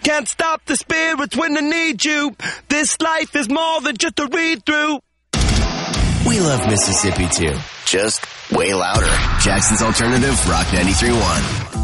Can't stop the spirits when they need you. This life is more than just a read-through. We love Mississippi too, just way louder. Jackson's Alternative, Rock 93.1.